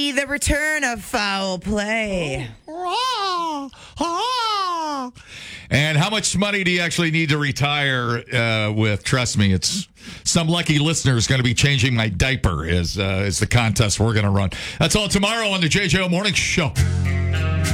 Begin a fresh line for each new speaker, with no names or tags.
The return of foul play.
And how much money do you actually need to retire with? Trust me, it's some lucky listener is going to be changing my diaper is the contest we're going to run. That's all tomorrow on the JJO Morning Show.